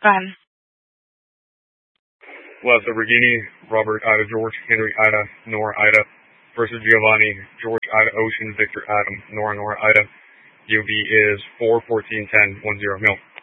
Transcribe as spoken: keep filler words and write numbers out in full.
Gun. Left Lamborghini, Robert Ida George, Henry Ida, Nora Ida, versus Giovanni, George Ida Ocean, Victor Adam, Nora Nora Ida. U V is four fourteen ten one zero mil.